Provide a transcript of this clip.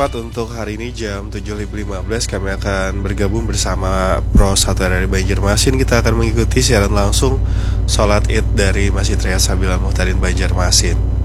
tepat untuk hari ini jam 7.15 kami akan bergabung bersama Pro Satu dari Banjarmasin. Kita akan mengikuti siaran langsung sholat id dari Masjid Riyad Sabilal Muhtadin Banjarmasin.